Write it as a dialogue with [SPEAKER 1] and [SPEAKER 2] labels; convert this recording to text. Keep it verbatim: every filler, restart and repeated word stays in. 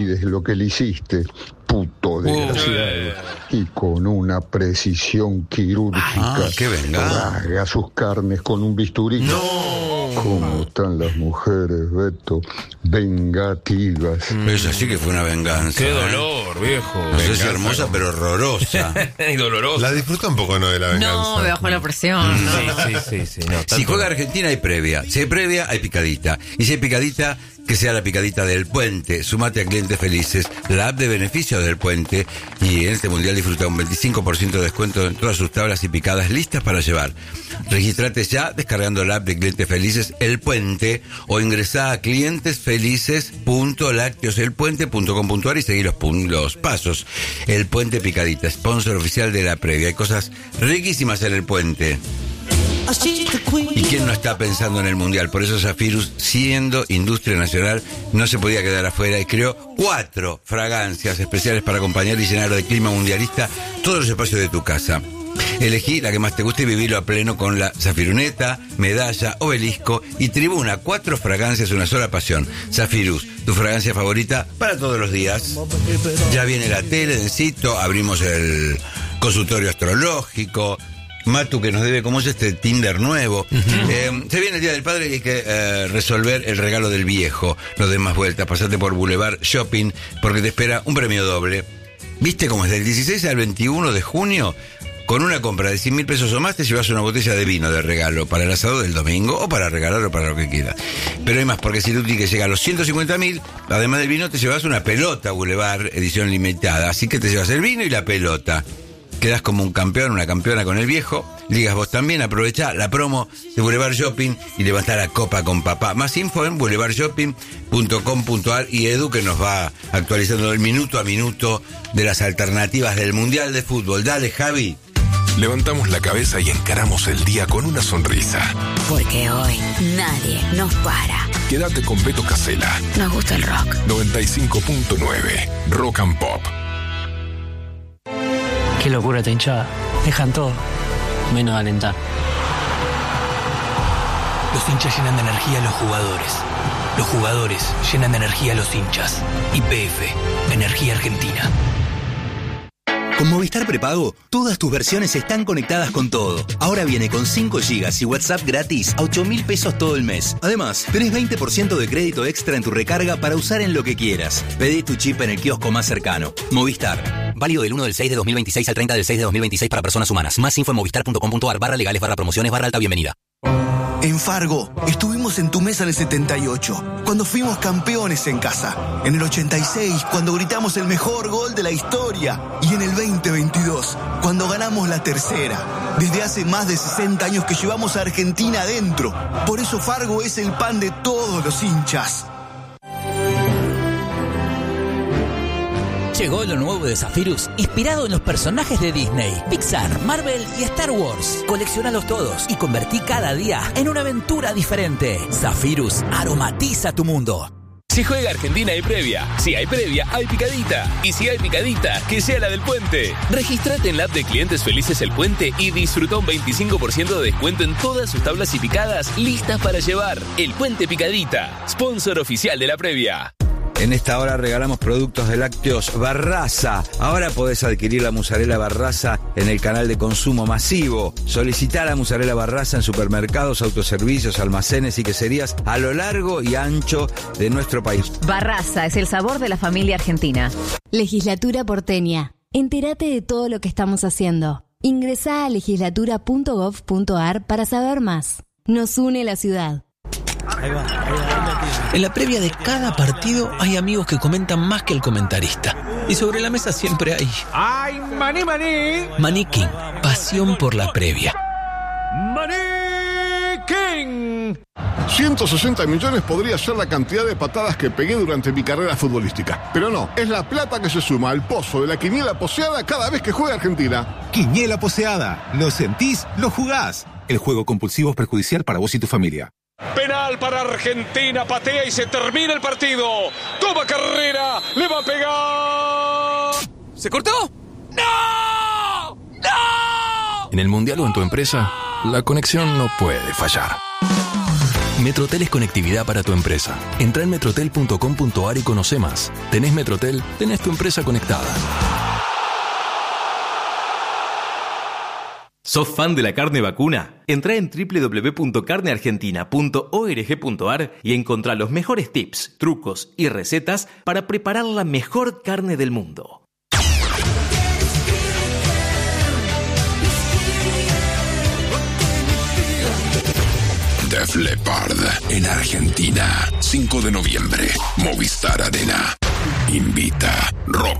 [SPEAKER 1] de lo que le hiciste, puto desgraciado, uh, y con una precisión quirúrgica
[SPEAKER 2] ah, qué venga.
[SPEAKER 1] traga sus carnes con un bisturí.
[SPEAKER 2] No.
[SPEAKER 1] ¿Cómo están las mujeres, Beto? Vengativas.
[SPEAKER 2] Mm. Esa sí que fue una venganza.
[SPEAKER 3] Qué dolor, ¿eh? viejo.
[SPEAKER 2] No sé si hermosa, pero horrorosa.
[SPEAKER 3] Y dolorosa.
[SPEAKER 4] La disfruta un poco, ¿no? De la venganza.
[SPEAKER 5] No, me bajó la presión. ¿no?
[SPEAKER 3] Sí, sí, sí, sí. No,
[SPEAKER 2] si juega Argentina hay previa. Si hay previa, hay picadita. Y si hay picadita, que sea la picadita del Puente. Sumate a Clientes Felices, la app de beneficios del Puente. Y en este mundial disfruta un veinticinco por ciento de descuento en todas sus tablas y picadas listas para llevar. Registrate ya descargando la app de Clientes Felices El Puente o ingresá a clientes felices punto lácteos el puente punto com punto a r y seguí los, los pasos. El Puente Picadita, sponsor oficial de la previa. Hay cosas riquísimas en El Puente. ¿Y quién no está pensando en el mundial? Por eso Zafirus, siendo industria nacional, no se podía quedar afuera y creó cuatro fragancias especiales para acompañar y llenar de clima mundialista todos los espacios de tu casa. Elegí la que más te guste y vivirlo a pleno con la Zafiruneta, Medalla, Obelisco y Tribuna. Cuatro fragancias, una sola pasión. Zafirus, tu fragancia favorita para todos los días. Ya viene la tele, Dencito, abrimos el consultorio astrológico. Matu, que nos debe, ¿cómo es este Tinder nuevo? Uh-huh. Eh, se viene el Día del Padre y hay que eh, resolver el regalo del viejo. No des más vueltas, pasate por Boulevard Shopping porque te espera un premio doble. ¿Viste cómo es? Del dieciséis al veintiuno de junio, con una compra de cien mil pesos o más, te llevas una botella de vino de regalo para el asado del domingo o para regalarlo para lo que quieras. Pero hay más, porque si Luti que llega a los ciento cincuenta mil, además del vino, te llevas una pelota Boulevard, edición limitada. Así que te llevas el vino y la pelota. Quedás como un campeón, una campeona con el viejo. Ligas vos también, aprovechá la promo de Boulevard Shopping y levantá la copa con papá. Más info en boulevard shopping punto com punto a r y Edu, que nos va actualizando el minuto a minuto de las alternativas del Mundial de Fútbol. Dale, Javi.
[SPEAKER 6] Levantamos la cabeza y encaramos el día con una sonrisa.
[SPEAKER 7] Porque hoy nadie nos para.
[SPEAKER 6] Quédate con Beto Casella.
[SPEAKER 7] Nos gusta el rock.
[SPEAKER 6] noventa y cinco punto nueve Rock and Pop.
[SPEAKER 8] Qué locura esta hinchada. Dejan todo, menos alentar.
[SPEAKER 9] Los hinchas llenan de energía a los jugadores. Los jugadores llenan de energía a los hinchas. Y P F, Energía Argentina.
[SPEAKER 10] Con Movistar Prepago, todas tus versiones están conectadas con todo. Ahora viene con cinco gigas y WhatsApp gratis a ocho mil pesos todo el mes. Además, tenés veinte por ciento de crédito extra en tu recarga para usar en lo que quieras. Pedí tu chip en el kiosco más cercano. Movistar. Válido del uno del seis de dos mil veintiséis al treinta del seis de dos mil veintiséis para personas humanas. Más info en movistar punto com punto a r barra legales barra promociones barra alta bienvenida.
[SPEAKER 11] En Fargo, estuvimos en tu mesa en el setenta y ocho, cuando fuimos campeones en casa. En el ochenta y seis, cuando gritamos el mejor gol de la historia. Y en el veinte veintidós, cuando ganamos la tercera. Desde hace más de sesenta años que llevamos a Argentina adentro. Por eso Fargo es el pan de todos los hinchas.
[SPEAKER 12] Llegó lo nuevo de Zafirus, inspirado en los personajes de Disney, Pixar, Marvel y Star Wars. Coleccionalos todos y convertí cada día en una aventura diferente. Zafirus aromatiza tu mundo.
[SPEAKER 13] Si juega Argentina hay previa, si hay previa hay picadita, y si hay picadita, que sea la del Puente. Regístrate en la app de Clientes Felices El Puente y disfruta un veinticinco por ciento de descuento en todas sus tablas y picadas listas para llevar. El Puente Picadita, sponsor oficial de la previa.
[SPEAKER 2] En esta hora regalamos productos de lácteos Barraza. Ahora podés adquirir la mozzarella Barraza en el canal de consumo masivo. Solicitá la mozzarella Barraza en supermercados, autoservicios, almacenes y queserías a lo largo y ancho de nuestro país.
[SPEAKER 14] Barraza es el sabor de la familia argentina.
[SPEAKER 15] Legislatura porteña. Entérate de todo lo que estamos haciendo. Ingresá a legislatura punto gov punto a r para saber más. Nos une la ciudad.
[SPEAKER 9] Ahí va, ahí va. En la previa de cada partido hay amigos que comentan más que el comentarista. Y sobre la mesa siempre hay...
[SPEAKER 16] ¡Ay, maní, maní!
[SPEAKER 9] Maní King, pasión por la previa.
[SPEAKER 16] ¡Maní King!
[SPEAKER 17] ciento sesenta millones podría ser la cantidad de patadas que pegué durante mi carrera futbolística. Pero no, es la plata que se suma al pozo de la quiniela poseada cada vez que juega Argentina.
[SPEAKER 18] Quiniela poseada. Lo sentís, lo jugás. El juego compulsivo es perjudicial para vos y tu familia.
[SPEAKER 16] Penal para Argentina, patea y se termina el partido. Toma carrera, le va a pegar.
[SPEAKER 9] ¿Se cortó? ¡No! ¡No!
[SPEAKER 6] En el Mundial o en tu empresa, la conexión no puede fallar. Metrotel es conectividad para tu empresa. Entra en metrotel punto com punto a r y conoce más. Tenés Metrotel, tenés tu empresa conectada.
[SPEAKER 4] ¿Sos fan de la carne vacuna? Entrá en doble u doble u doble u punto carne argentina punto org punto a r y encontrá los mejores tips, trucos y recetas para preparar la mejor carne del mundo.
[SPEAKER 6] Def Leppard en Argentina, cinco de noviembre, Movistar Arena. Invita Rock